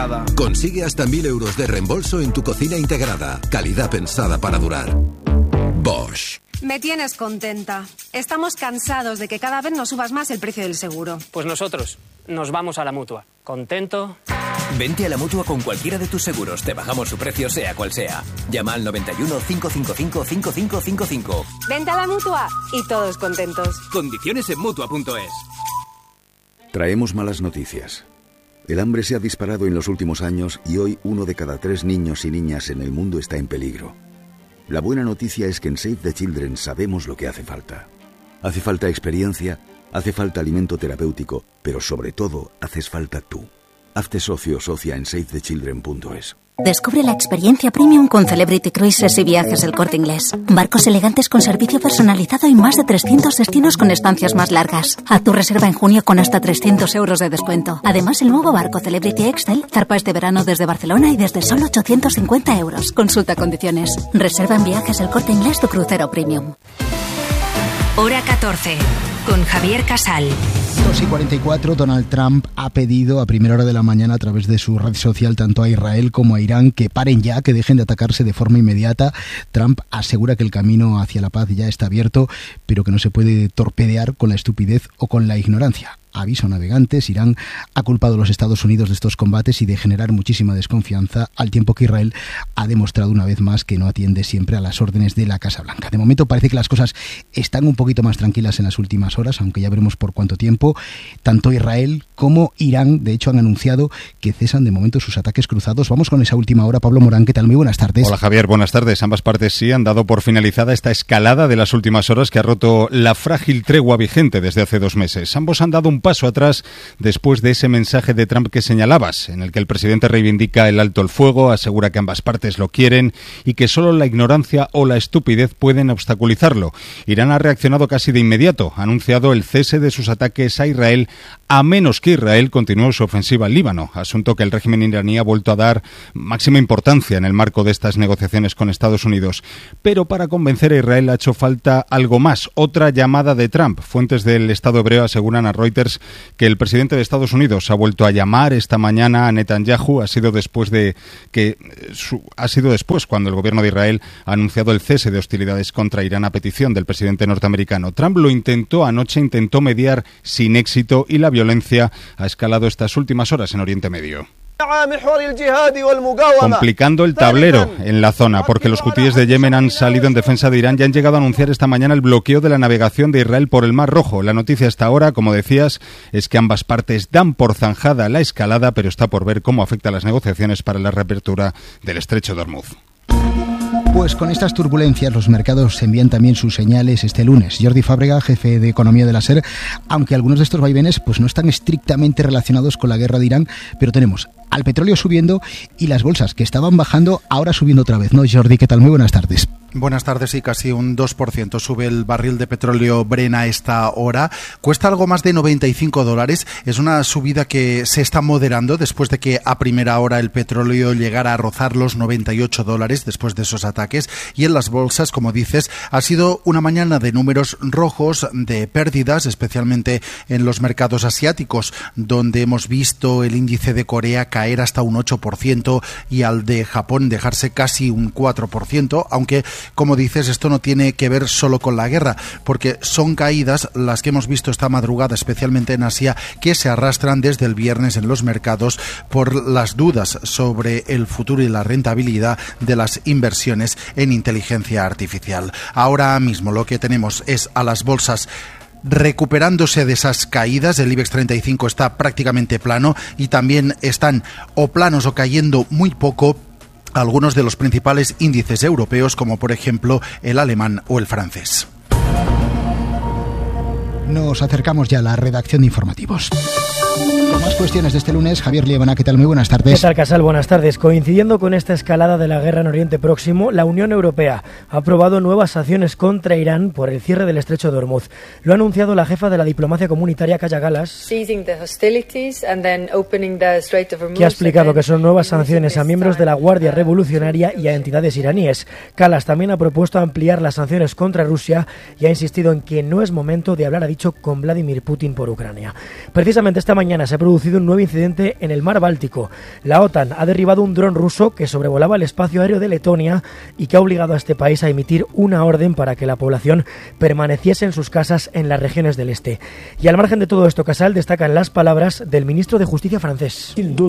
integrada. Consigue hasta 1.000 euros de reembolso en tu cocina integrada. Calidad pensada para durar. Bosch. Me tienes contenta. Estamos cansados de que cada vez nos subas más el precio del seguro. Pues nosotros nos vamos a la Mutua. ¿Contento? Vente a la Mutua con cualquiera de tus seguros. Te bajamos su precio sea cual sea. Llama al 91 555 5555. Vente a la Mutua y todos contentos. Condiciones en Mutua.es. Traemos malas noticias. El hambre se ha disparado en los últimos años y hoy 1 de cada 3 niños y niñas en el mundo está en peligro. La buena noticia es que en Save the Children sabemos lo que hace falta. Hace falta experiencia, hace falta alimento terapéutico, pero sobre todo haces falta tú. Hazte socio o socia en savethechildren.es. Descubre la experiencia premium con Celebrity Cruises y Viajes El Corte Inglés. Barcos elegantes con servicio personalizado y más de 300 destinos con estancias más largas. Haz tu reserva en junio con hasta 300 euros de descuento. Además, el nuevo barco Celebrity Excel zarpa este verano desde Barcelona y desde solo 850 euros. Consulta condiciones. Reserva en Viajes El Corte Inglés tu crucero premium. Hora 14, con Javier Casal. 2:44, Donald Trump ha pedido a primera hora de la mañana a través de su red social tanto a Israel como a Irán que paren ya, que dejen de atacarse de forma inmediata. Trump asegura que el camino hacia la paz ya está abierto, pero que no se puede torpedear con la estupidez o con la ignorancia. Aviso a navegantes, Irán ha culpado a los Estados Unidos de estos combates y de generar muchísima desconfianza, al tiempo que Israel ha demostrado una vez más que no atiende siempre a las órdenes de la Casa Blanca. De momento parece que las cosas están un poquito más tranquilas en las últimas horas, aunque ya veremos por cuánto tiempo. Tanto Israel como Irán, de hecho, han anunciado que cesan de momento sus ataques cruzados. Vamos con esa última hora. Pablo Morán, ¿qué tal? Muy buenas tardes. Hola Javier, buenas tardes. Ambas partes sí han dado por finalizada esta escalada de las últimas horas que ha roto la frágil tregua vigente desde hace 2 meses. Ambos han dado un paso atrás después de ese mensaje de Trump que señalabas, en el que el presidente reivindica el alto el fuego, asegura que ambas partes lo quieren y que solo la ignorancia o la estupidez pueden obstaculizarlo. Irán ha reaccionado casi de inmediato, ha anunciado el cese de sus ataques a Israel, a menos que Israel continúe su ofensiva al Líbano, asunto que el régimen iraní ha vuelto a dar máxima importancia en el marco de estas negociaciones con Estados Unidos. Pero para convencer a Israel ha hecho falta algo más, otra llamada de Trump. Fuentes del Estado hebreo aseguran a Reuters que el presidente de Estados Unidos ha vuelto a llamar esta mañana a Netanyahu. Ha sido después cuando el gobierno de Israel ha anunciado el cese de hostilidades contra Irán a petición del presidente norteamericano. Trump lo intentó anoche, intentó mediar sin éxito y la violencia ha escalado estas últimas horas en Oriente Medio, complicando el tablero en la zona, porque los hutíes de Yemen han salido en defensa de Irán y han llegado a anunciar esta mañana el bloqueo de la navegación de Israel por el Mar Rojo. La noticia hasta ahora, como decías, es que ambas partes dan por zanjada la escalada, pero está por ver cómo afecta a las negociaciones para la reapertura del estrecho de Hormuz. Pues con estas turbulencias los mercados envían también sus señales este lunes. Jordi Fábrega, jefe de economía de la SER, aunque algunos de estos vaivenes pues no están estrictamente relacionados con la guerra de Irán, pero tenemos al petróleo subiendo y las bolsas que estaban bajando ahora subiendo otra vez, ¿no? Jordi, ¿qué tal? Muy buenas tardes. Buenas tardes, y casi un 2% sube el barril de petróleo Brent a esta hora. Cuesta algo más de $95. Es una subida que se está moderando después de que a primera hora el petróleo llegara a rozar los $98 después de esos ataques. Y en las bolsas, como dices, ha sido una mañana de números rojos, de pérdidas, especialmente en los mercados asiáticos, donde hemos visto el índice de Corea caer hasta un 8% y al de Japón dejarse casi un 4%, aunque como dices, esto no tiene que ver solo con la guerra, porque son caídas las que hemos visto esta madrugada, especialmente en Asia, que se arrastran desde el viernes en los mercados por las dudas sobre el futuro y la rentabilidad de las inversiones en inteligencia artificial. Ahora mismo lo que tenemos es a las bolsas recuperándose de esas caídas. El IBEX 35 está prácticamente plano y también están o planos o cayendo muy poco algunos de los principales índices europeos, como por ejemplo el alemán o el francés. Nos acercamos ya a la redacción de informativos. Con más cuestiones de este lunes, Javier Liebana, ¿qué tal? Muy buenas tardes. ¿Qué tal, Casal? Buenas tardes. Coincidiendo con esta escalada de la guerra en Oriente Próximo, la Unión Europea ha aprobado nuevas sanciones contra Irán por el cierre del estrecho de Hormuz. Lo ha anunciado la jefa de la diplomacia comunitaria, Kaja Kallas, que ha explicado que son nuevas sanciones a miembros de la Guardia Revolucionaria y a entidades iraníes. Kallas también ha propuesto ampliar las sanciones contra Rusia y ha insistido en que no es momento de hablar, ha dicho, con Vladimir Putin por Ucrania. Precisamente esta mañana mañana se ha producido un nuevo incidente en el mar Báltico. La OTAN ha derribado un dron ruso que sobrevolaba el espacio aéreo de Letonia y que ha obligado a este país a emitir una orden para que la población permaneciese en sus casas en las regiones del este. Y al margen de todo esto, Casal, destacan las palabras del ministro de Justicia francés,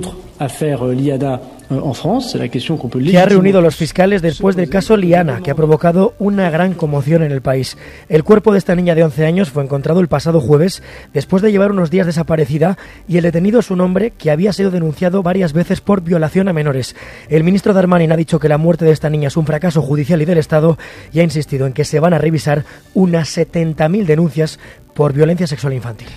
que ha reunido a los fiscales después del caso Liana, que ha provocado una gran conmoción en el país. El cuerpo de esta niña de 11 años fue encontrado el pasado jueves después de llevar unos días desaparecida, y el detenido es un hombre que había sido denunciado varias veces por violación a menores. El ministro Darmanin ha dicho que la muerte de esta niña es un fracaso judicial y del Estado, y ha insistido en que se van a revisar unas 70.000 denuncias por violencia sexual infantil.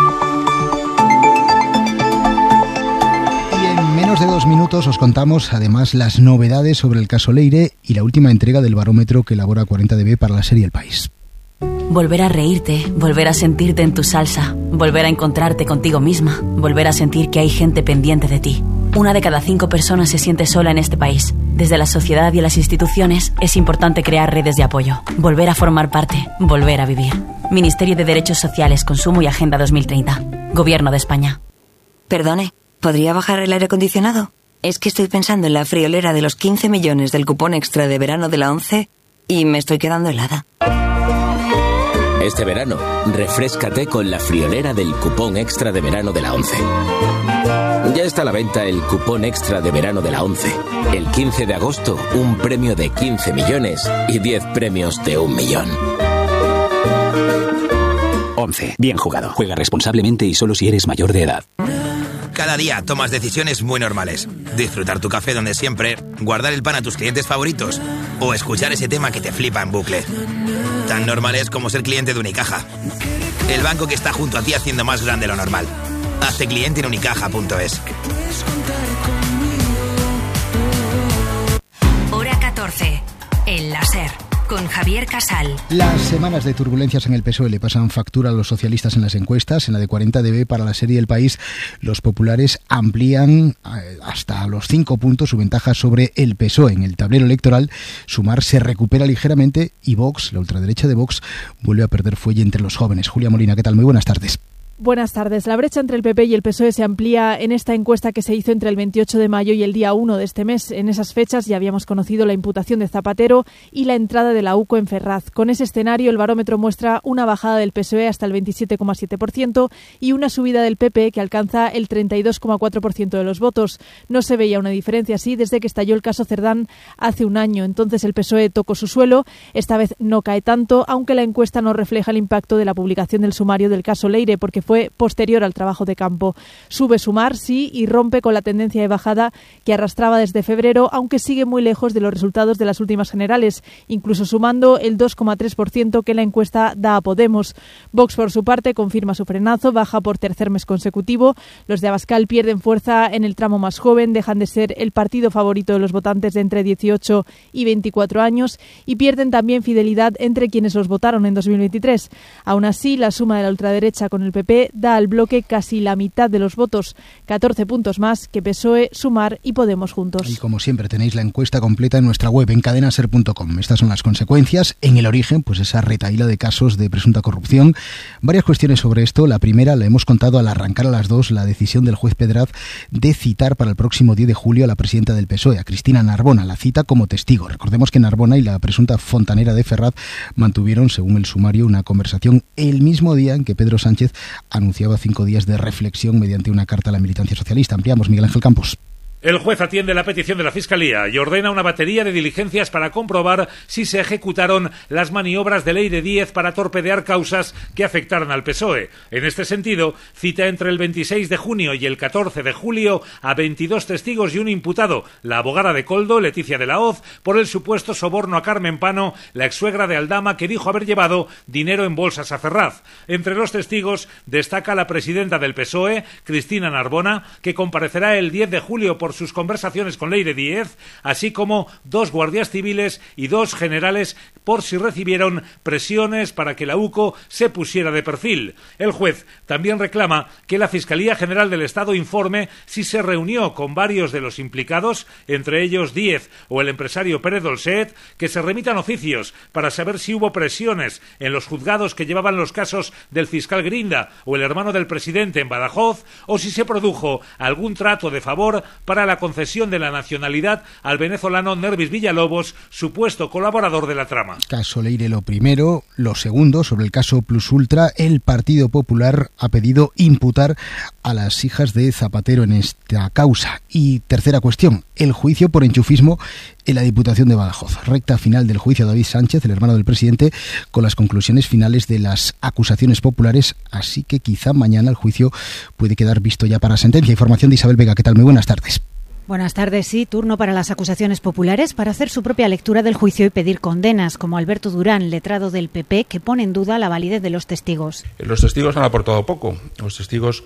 Menos de 2 minutos os contamos además las novedades sobre el caso Leire y la última entrega del barómetro que elabora 40dB para la serie El País. Volver a reírte, volver a sentirte en tu salsa, volver a encontrarte contigo misma, volver a sentir que hay gente pendiente de ti. 1 de cada 5 personas se siente sola en este país. Desde la sociedad y las instituciones es importante crear redes de apoyo, volver a formar parte, volver a vivir. Ministerio de Derechos Sociales, Consumo y Agenda 2030. Gobierno de España. Perdone, ¿podría bajar el aire acondicionado? Es que estoy pensando en la friolera de los 15 millones del cupón extra de verano de la ONCE y me estoy quedando helada. Este verano, refréscate con la friolera del cupón extra de verano de la ONCE. Ya está a la venta el cupón extra de verano de la ONCE. El 15 de agosto, un premio de 15 millones y 10 premios de 1 millón. ONCE. Bien jugado. Juega responsablemente y solo si eres mayor de edad. Cada día tomas decisiones muy normales. Disfrutar tu café donde siempre, guardar el pan a tus clientes favoritos o escuchar ese tema que te flipa en bucle. Tan normales como ser cliente de Unicaja. El banco que está junto a ti haciendo más grande lo normal. Hazte cliente en unicaja.es. Hora 14. El láser. Con Javier Casal. Las semanas de turbulencias en el PSOE le pasan factura a los socialistas en las encuestas. En la de 40dB para la serie El País, los populares amplían hasta los 5 puntos su ventaja sobre el PSOE. En el tablero electoral, Sumar se recupera ligeramente y Vox, la ultraderecha de Vox, vuelve a perder fuelle entre los jóvenes. Julia Molina, ¿qué tal? Muy buenas tardes. Buenas tardes. La brecha entre el PP y el PSOE se amplía en esta encuesta que se hizo entre el 28 de mayo y el día 1 de este mes. En esas fechas ya habíamos conocido la imputación de Zapatero y la entrada de la UCO en Ferraz. Con ese escenario, el barómetro muestra una bajada del PSOE hasta el 27,7% y una subida del PP que alcanza el 32,4% de los votos. No se veía una diferencia así desde que estalló el caso Cerdán hace un año. Entonces el PSOE tocó su suelo. Esta vez no cae tanto, aunque la encuesta no refleja el impacto de la publicación del sumario del caso Leire, porque fue posterior al trabajo de campo. Sube Sumar, sí, y rompe con la tendencia de bajada que arrastraba desde febrero, aunque sigue muy lejos de los resultados de las últimas generales, incluso sumando el 2,3% que la encuesta da a Podemos. Vox, por su parte, confirma su frenazo, baja por tercer mes consecutivo. Los de Abascal pierden fuerza en el tramo más joven, dejan de ser el partido favorito de los votantes de entre 18 y 24 años y pierden también fidelidad entre quienes los votaron en 2023. Aún así, la suma de la ultraderecha con el PP da al bloque casi la mitad de los votos, 14 puntos más que PSOE, Sumar y Podemos juntos. Y como siempre tenéis la encuesta completa en nuestra web en cadenaser.com. Estas son las consecuencias. En el origen, pues esa retahíla de casos de presunta corrupción. Varias cuestiones sobre esto. La primera la hemos contado al arrancar a las 2, la decisión del juez Pedraz de citar para el próximo 10 de julio a la presidenta del PSOE, a Cristina Narbona. La cita como testigo. Recordemos que Narbona y la presunta fontanera de Ferraz mantuvieron, según el sumario, una conversación el mismo día en que Pedro Sánchez anunciaba 5 días de reflexión mediante una carta a la militancia socialista. Ampliamos, Miguel Ángel Campos. El juez atiende la petición de la Fiscalía y ordena una batería de diligencias para comprobar si se ejecutaron las maniobras de Leire Díez para torpedear causas que afectaran al PSOE. En este sentido, cita entre el 26 de junio y el 14 de julio a 22 testigos y un imputado, la abogada de Koldo, Leticia de la Hoz, por el supuesto soborno a Carmen Pano, la exsuegra de Aldama, que dijo haber llevado dinero en bolsas a Ferraz. Entre los testigos destaca la presidenta del PSOE, Cristina Narbona, que comparecerá el 10 de julio por sus conversaciones con Leire Díez, así como 2 guardias civiles y 2 generales por si recibieron presiones para que la UCO se pusiera de perfil. El juez también reclama que la Fiscalía General del Estado informe si se reunió con varios de los implicados, entre ellos Díez o el empresario Pérez Dolcet, que se remitan oficios para saber si hubo presiones en los juzgados que llevaban los casos del fiscal Grinda o el hermano del presidente en Badajoz, o si se produjo algún trato de favor para la concesión de la nacionalidad al venezolano Nervis Villalobos, supuesto colaborador de la trama. Caso Leire lo primero. Lo segundo, sobre el caso Plus Ultra, el Partido Popular ha pedido imputar a las hijas de Zapatero en esta causa. Y tercera cuestión, el juicio por enchufismo en la Diputación de Badajoz. Recta final del juicio a David Sánchez, el hermano del presidente, con las conclusiones finales de las acusaciones populares, así que quizá mañana el juicio puede quedar visto ya para sentencia. Información de Isabel Vega. ¿Qué tal? Muy buenas tardes. Buenas tardes. Sí, turno para las acusaciones populares para hacer su propia lectura del juicio y pedir condenas, como Alberto Durán, letrado del PP, que pone en duda la validez de los testigos. Los testigos han aportado poco. Los testigos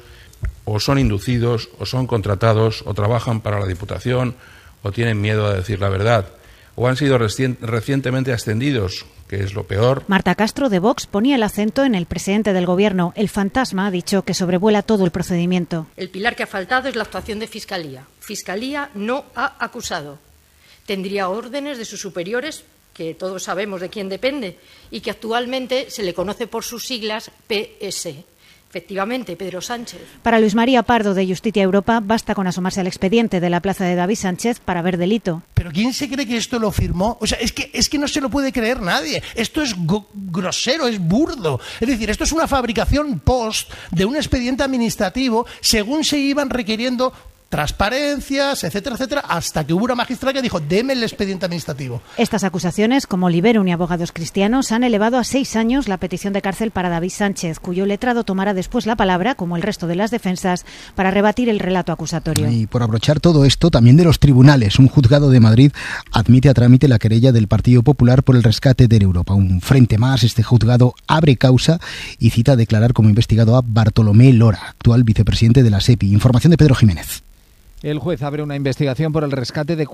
o son inducidos, o son contratados, o trabajan para la Diputación, o tienen miedo de decir la verdad, o han sido recientemente ascendidos, que es lo peor. Marta Castro, de Vox, ponía el acento en el presidente del Gobierno. El fantasma ha dicho que sobrevuela todo el procedimiento. El pilar que ha faltado es la actuación de Fiscalía. Fiscalía no ha acusado. Tendría órdenes de sus superiores, que todos sabemos de quién depende, y que actualmente se le conoce por sus siglas PS. Efectivamente, Pedro Sánchez. Para Luis María Pardo, de Justicia Europa, basta con asomarse al expediente de la plaza de David Sánchez para ver delito. ¿Pero quién se cree que esto lo firmó? O sea, es que no se lo puede creer nadie. Esto es grosero, es burdo. Es decir, esto es una fabricación post de un expediente administrativo según se iban requiriendo transparencias, etcétera, etcétera, hasta que hubo una magistrada que dijo, deme el expediente administrativo. Estas acusaciones, como Liberum y Abogados Cristianos, han elevado a 6 años la petición de cárcel para David Sánchez, cuyo letrado tomará después la palabra, como el resto de las defensas, para rebatir el relato acusatorio. Y por abrochar todo esto, también de los tribunales, un juzgado de Madrid admite a trámite la querella del Partido Popular por el rescate de Europa. Un frente más, este juzgado abre causa y cita a declarar como investigado a Bartolomé Lora, actual vicepresidente de la SEPI. Información de Pedro Jiménez. El juez abre una investigación por el rescate de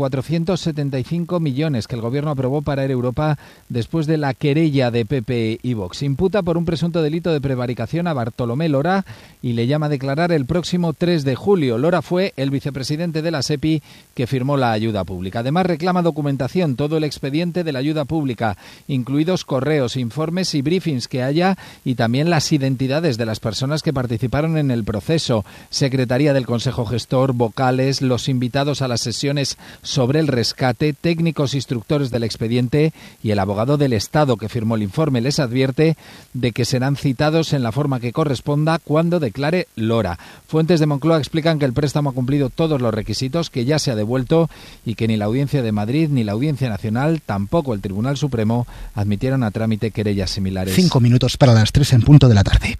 475 millones que el Gobierno aprobó para Air Europa después de la querella de PP y Vox. Imputa por un presunto delito de prevaricación a Bartolomé Lora y le llama a declarar el próximo 3 de julio. Lora fue el vicepresidente de la SEPI que firmó la ayuda pública. Además reclama documentación, todo el expediente de la ayuda pública, incluidos correos, informes y briefings que haya, y también las identidades de las personas que participaron en el proceso. Secretaría del Consejo Gestor, vocal, los invitados a las sesiones sobre el rescate, técnicos instructores del expediente y el abogado del Estado que firmó el informe. Les advierte de que serán citados en la forma que corresponda cuando declare Lora. Fuentes de Moncloa explican que el préstamo ha cumplido todos los requisitos, que ya se ha devuelto y que ni la Audiencia de Madrid ni la Audiencia Nacional, tampoco el Tribunal Supremo, admitieron a trámite querellas similares. 5 minutos para las 3 en punto de la tarde.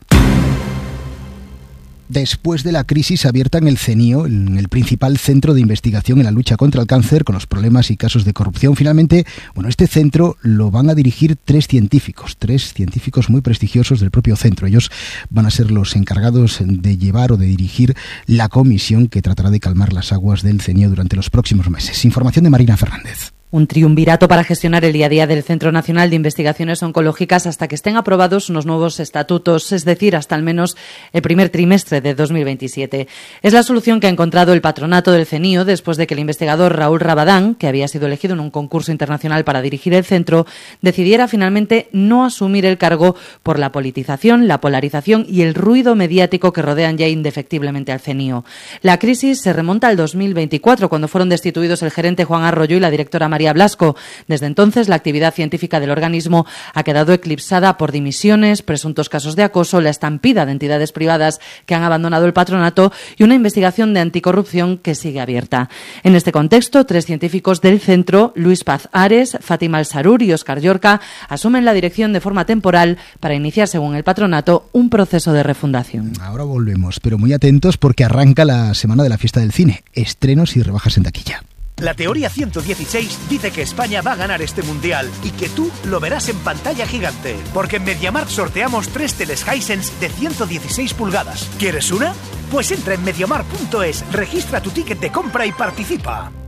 Después de la crisis abierta en el CENIO, en el principal centro de investigación en la lucha contra el cáncer, con los problemas y casos de corrupción, finalmente, este centro lo van a dirigir 3 científicos muy prestigiosos del propio centro. Ellos van a ser los encargados de llevar o de dirigir la comisión que tratará de calmar las aguas del CENIO durante los próximos meses. Información de Marina Fernández. Un triunvirato para gestionar el día a día del Centro Nacional de Investigaciones Oncológicas hasta que estén aprobados unos nuevos estatutos, es decir, hasta al menos el primer trimestre de 2027. Es la solución que ha encontrado el patronato del CENIO después de que el investigador Raúl Rabadán, que había sido elegido en un concurso internacional para dirigir el centro, decidiera finalmente no asumir el cargo por la politización, la polarización y el ruido mediático que rodean ya indefectiblemente al CENIO. La crisis se remonta al 2024, cuando fueron destituidos el gerente Juan Arroyo y la directora María Blasco. Desde entonces, la actividad científica del organismo ha quedado eclipsada por dimisiones, presuntos casos de acoso, la estampida de entidades privadas que han abandonado el patronato y una investigación de anticorrupción que sigue abierta. En este contexto, 3 científicos del centro, Luis Paz Ares, Fátima Al-Sarur y Óscar Llorca, asumen la dirección de forma temporal para iniciar, según el patronato, un proceso de refundación. Ahora volvemos, pero muy atentos porque arranca la semana de la fiesta del cine. Estrenos y rebajas en taquilla. La teoría 116 dice que España va a ganar este mundial y que tú lo verás en pantalla gigante. Porque en MediaMarkt sorteamos 3 teles Hisense de 116 pulgadas. ¿Quieres una? Pues entra en MediaMarkt.es, registra tu ticket de compra y participa.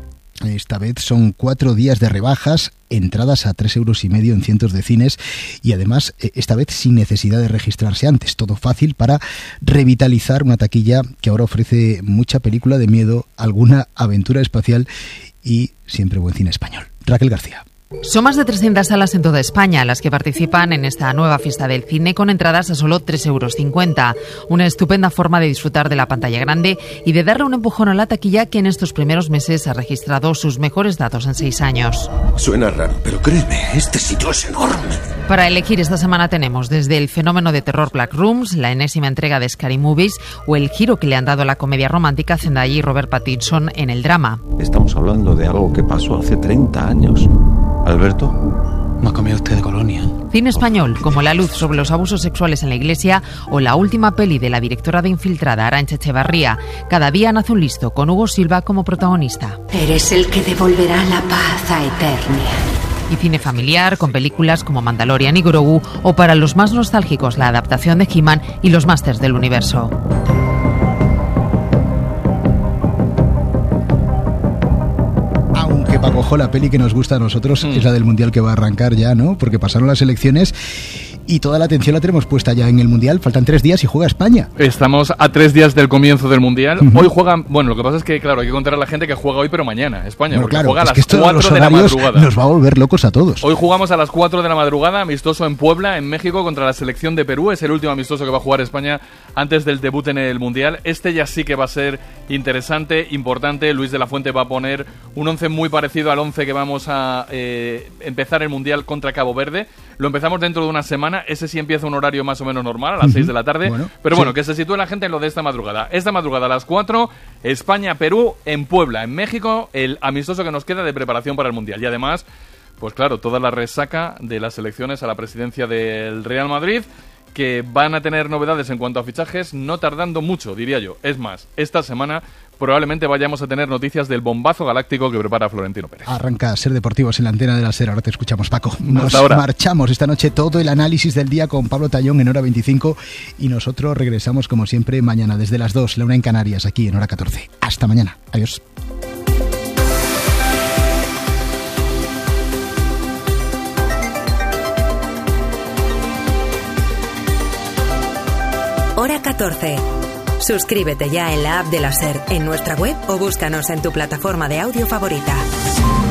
Esta vez son 4 días de rebajas, entradas a 3,5 euros en cientos de cines y además esta vez sin necesidad de registrarse antes. Todo fácil para revitalizar una taquilla que ahora ofrece mucha película de miedo, alguna aventura espacial y siempre buen cine español. Raquel García. Son más de 300 salas en toda España las que participan en esta nueva fiesta del cine con entradas a solo 3,50 euros. Una estupenda forma de disfrutar de la pantalla grande y de darle un empujón a la taquilla que en estos primeros meses ha registrado sus mejores datos en 6 años. Suena raro, pero créeme, este sitio es enorme. Para elegir esta semana tenemos desde el fenómeno de terror Black Rooms, la enésima entrega de Scary Movies o el giro que le han dado a la comedia romántica Zendaya y Robert Pattinson en el drama. Estamos hablando de algo que pasó hace 30 años. Alberto, ¿no ha comido usted de Colonia? Cine español, como La luz sobre los abusos sexuales en la Iglesia o la última peli de la directora de Infiltrada, Arantxa Echevarría. Cada día nace un listo, con Hugo Silva como protagonista. Eres el que devolverá la paz a Eternia. Y cine familiar, con películas como Mandalorian y Grogu, o para los más nostálgicos, la adaptación de He-Man y los Masters del Universo. Que Paco, la peli que nos gusta a nosotros es la del Mundial que va a arrancar ya, ¿no? Porque pasaron las elecciones y toda la atención la tenemos puesta ya en el Mundial. Faltan 3 días y juega España. Estamos a 3 días del comienzo del Mundial. Hoy juegan... Bueno, lo que pasa es que, claro, hay que contar a la gente que juega hoy, pero mañana, España. Bueno, porque claro, juega a las 4 de la madrugada. Nos va a volver locos a todos. Hoy jugamos a las 4 de la madrugada, amistoso en Puebla, en México, contra la selección de Perú. Es el último amistoso que va a jugar España antes del debut en el Mundial. Este ya sí que va a ser interesante, importante. Luis de la Fuente va a poner un 11 muy parecido al 11 que vamos a empezar el Mundial contra Cabo Verde. Lo empezamos dentro de una semana. Ese sí empieza un horario más o menos normal, a las 6 de la tarde. Pero bueno, que se sitúe la gente en lo de esta madrugada. Esta madrugada a las 4, España-Perú en Puebla, en México, el amistoso que nos queda de preparación para el Mundial. Y además, pues claro, toda la resaca de las elecciones a la presidencia del Real Madrid, que van a tener novedades en cuanto a fichajes, no tardando mucho, diría yo. Es más, esta semana probablemente vayamos a tener noticias del bombazo galáctico que prepara Florentino Pérez. Arranca Ser Deportivos en la antena de la SER. Ahora te escuchamos, Paco. Nos ahora marchamos esta noche, todo el análisis del día con Pablo Tallón en Hora 25 y nosotros regresamos como siempre mañana desde las 2, la 1 en Canarias, aquí en Hora 14. Hasta mañana. Adiós. Hora 14. Suscríbete ya en la app de la SER, en nuestra web o búscanos en tu plataforma de audio favorita.